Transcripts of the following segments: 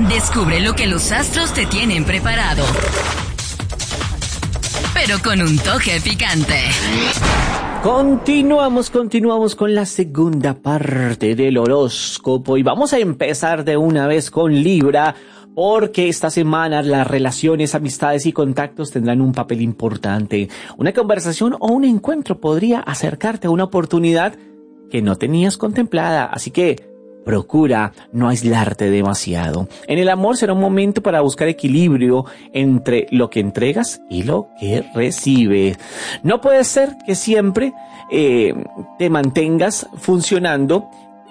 Descubre lo que los astros te tienen preparado, pero con un toque picante. Continuamos con la segunda parte del horóscopo y vamos a empezar de una vez con Libra, porque esta semana las relaciones, amistades y contactos tendrán un papel importante. Una conversación o un encuentro podría acercarte a una oportunidad que no tenías contemplada, así que procura no aislarte demasiado. En el amor será un momento para buscar equilibrio entre lo que entregas y lo que recibes. No puede ser que siempre te mantengas funcionando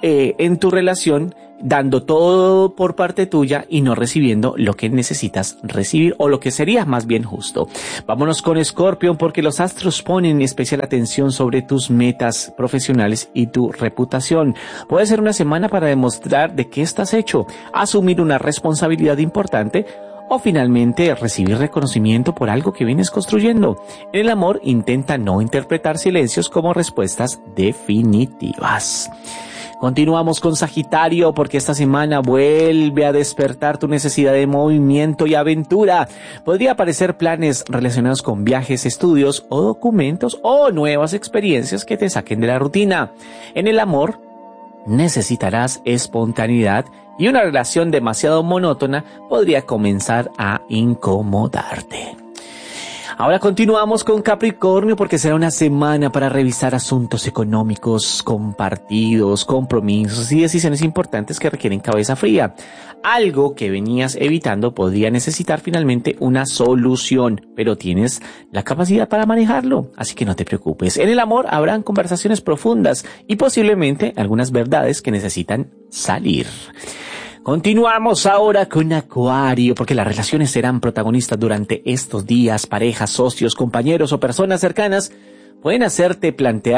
en tu relación, dando todo por parte tuya y no recibiendo lo que necesitas recibir, o lo que sería más bien justo. Vámonos con Escorpión, porque los astros ponen especial atención sobre tus metas profesionales y tu reputación. Puede ser una semana para demostrar de qué estás hecho, asumir una responsabilidad importante o finalmente recibir reconocimiento por algo que vienes construyendo. En el amor, intenta no interpretar silencios como respuestas definitivas. Continuamos con Sagitario, porque esta semana vuelve a despertar tu necesidad de movimiento y aventura. Podría aparecer planes relacionados con viajes, estudios o documentos o nuevas experiencias que te saquen de la rutina. En el amor, necesitarás espontaneidad y una relación demasiado monótona podría comenzar a incomodarte. Ahora continuamos con Capricornio, porque será una semana para revisar asuntos económicos, compartidos, compromisos y decisiones importantes que requieren cabeza fría. Algo que venías evitando podría necesitar finalmente una solución, pero tienes la capacidad para manejarlo, así que no te preocupes. En el amor habrán conversaciones profundas y posiblemente algunas verdades que necesitan salir. Continuamos ahora con Acuario, porque las relaciones serán protagonistas durante estos días. Parejas, socios, compañeros o personas cercanas pueden hacerte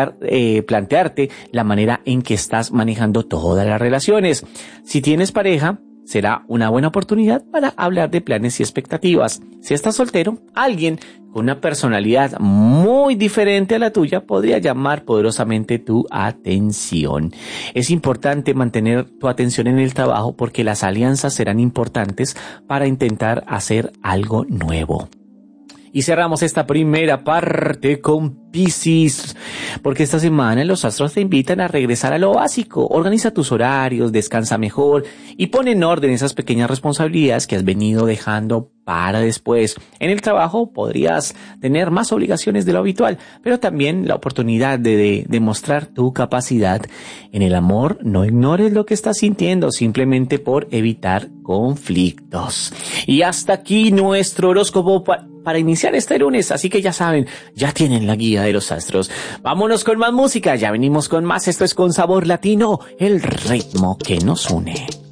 plantearte la manera en que estás manejando todas las relaciones. Si tienes pareja, será una buena oportunidad para hablar de planes y expectativas. Si estás soltero, alguien con una personalidad muy diferente a la tuya podría llamar poderosamente tu atención. Es importante mantener tu atención en el trabajo, porque las alianzas serán importantes para intentar hacer algo nuevo. Y cerramos esta primera parte con Piscis, porque esta semana los astros te invitan a regresar a lo básico. Organiza tus horarios, descansa mejor y pon en orden esas pequeñas responsabilidades que has venido dejando para después. En el trabajo podrías tener más obligaciones de lo habitual, pero también la oportunidad de demostrar tu capacidad. En el amor, no ignores lo que estás sintiendo simplemente por evitar conflictos. Y hasta aquí nuestro horóscopo para iniciar este lunes, así que ya saben, ya tienen la guía de los astros. Vámonos con más música, ya venimos con más. Esto es Con Sabor Latino, el ritmo que nos une.